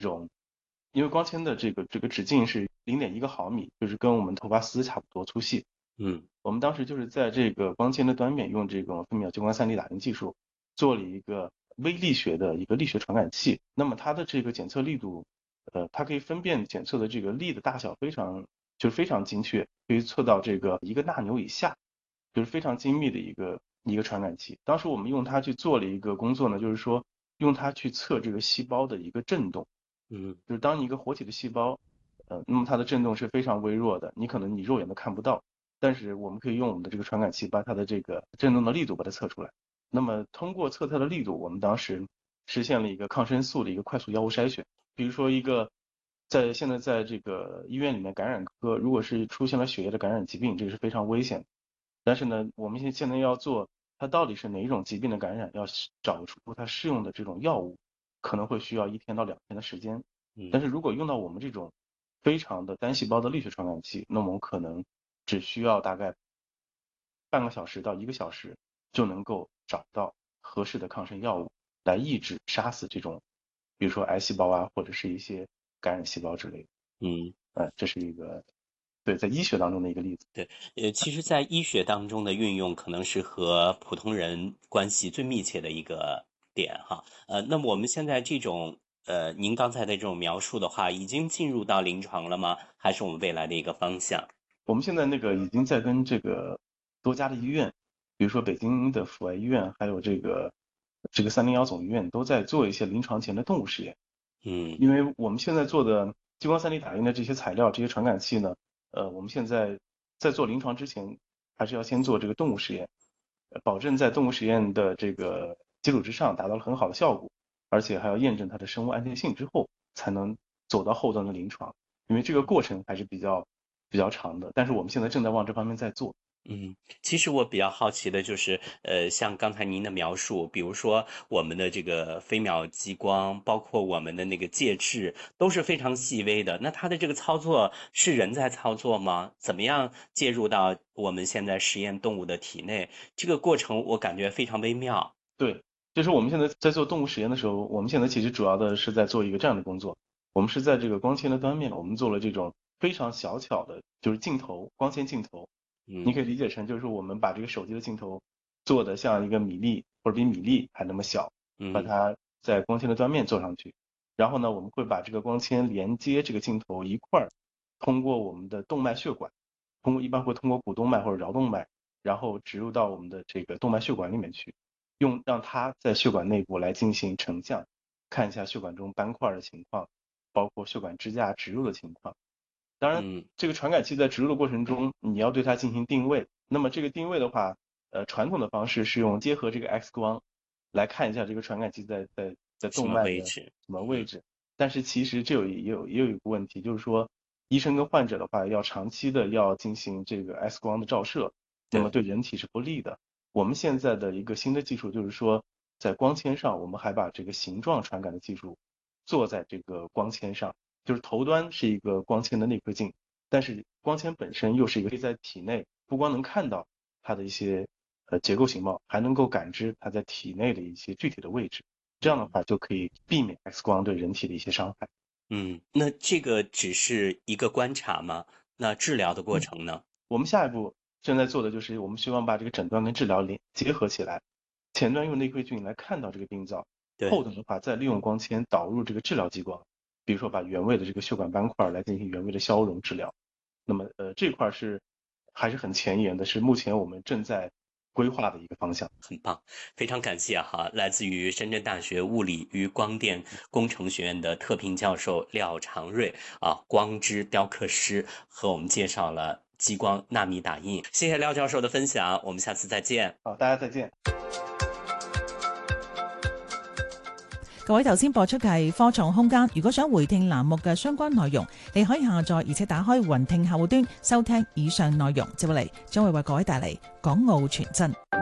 绒，因为光纤的这个直径是0.1个毫米，就是跟我们头发丝差不多粗细。我们当时就是在这个光纤的端面用这种分秒激光3D打印技术做了一个微力学的一个力学传感器。那么它的这个检测力度，它可以分辨检测的这个力的大小非常精确，可以测到这个1个纳纽以下，就是非常精密的一个传感器。当时我们用它去做了一个工作呢，就是说用它去测这个细胞的一个振动。就是当一个活体的细胞，那么它的振动是非常微弱的，可能你肉眼都看不到，但是我们可以用我们的这个传感器把它的这个振动的力度把它测出来。那么通过测它的力度，我们当时实现了一个抗生素的一个快速药物筛选。比如说现在在这个医院里面感染科，如果是出现了血液的感染疾病，这个是非常危险的。但是呢，我们现在要做它到底是哪一种疾病的感染，要找出它适用的这种药物，可能会需要1天到2天的时间。但是如果用到我们这种非常的单细胞的力学传感器，那么我们可能只需要大概半个小时到1个小时就能够找到合适的抗生药物来抑制杀死这种，比如说癌细胞啊，或者是一些感染细胞之类的。这是一个对在医学当中的一个例子。 对，其实在医学当中的运用可能是和普通人关系最密切的一个点哈。那么我们现在这种您刚才的这种描述的话，已经进入到临床了吗？还是我们未来的一个方向？ 我们现在已经在跟这个多家的医院，比如说北京的阜外医院，还有这个301总医院，都在做一些临床前的动物实验。因为我们现在做的激光3D 打印的这些材料、这些传感器呢，我们现在在做临床之前，还是要先做这个动物实验，保证在动物实验的这个基础之上达到了很好的效果，而且还要验证它的生物安全性之后，才能走到后端的临床。因为这个过程还是比较长的，但是我们现在正在往这方面在做。 其实我比较好奇的就是，像刚才您的描述，比如说我们的这个飞秒激光，包括我们的那个介质，都是非常细微的。那它的这个操作是人在操作吗？怎么样介入到我们现在实验动物的体内？这个过程我感觉非常微妙。 对，就是我们现在在做动物实验的时候，我们现在其实主要的是在做一个这样的工作。我们是在这个光纤的端面，我们做了这种非常小巧的，就是镜头，光纤镜头。你嗯可以理解成就是我们把这个手机的镜头做的像一个米粒或者比米粒还那么小，把嗯它在光纤的端面做上去。然后呢，我们会把这个光纤连接这个镜头一块儿，通过我们的动脉血管，一般会通过股动脉或者桡动脉，然后植入到我们的这个动脉血管里面去。让它在血管内部来进行成像，看一下血管中斑块的情况，包括血管支架植入的情况。当然， 嗯， 这个传感器在植入的过程中，你要对它进行定位。那么这个定位的话，传统的方式是用结合这个 X 光来看一下这个传感器在什么动脉的位置？ 什么位置。但是其实也有一个问题，就是说医生跟患者的话要长期的要进行这个 X 光的照射，那么对。 对人体是不利的。我们现在的一个新的技术就是说，在光纤上，我们还把这个形状传感的技术做在这个光纤上，就是头端是一个光纤的内窥镜，但是光纤本身又是一个可以在体内不光能看到它的一些结构形貌，还能够感知它在体内的一些具体的位置。这样的话就可以避免 X 光对人体的一些伤害。 那这个只是一个观察吗？那治疗的过程呢？ 我们下一步正在做的就是，我们希望把这个诊断跟治疗结合起来。前端用内窥镜来看到这个病灶， 对。 后端的话再利用光纤导入这个治疗激光，比如说把原位的这个血管斑块来进行原位的消融治疗。那么这块还是很前沿的，是目前我们正在规划的一个方向。 很棒，非常感谢哈，来自于深圳大学物理与光电工程学院的特聘教授廖长瑞光之雕刻师，和我们介绍了激光纳米打印。谢谢廖教授的分享，我们下次再见。 好，大家再见。 各位頭先播出嘅係科創空間，如果想回聽欄目嘅相關內容，你可以下載而且打開雲聽客戶端收聽以上內容。接落嚟將會為各位帶嚟港澳傳真。